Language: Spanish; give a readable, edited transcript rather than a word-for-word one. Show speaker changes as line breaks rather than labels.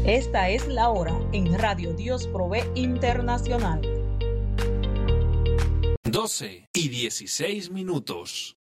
Esta es la hora en Radio Dios Provee Internacional.
12:16.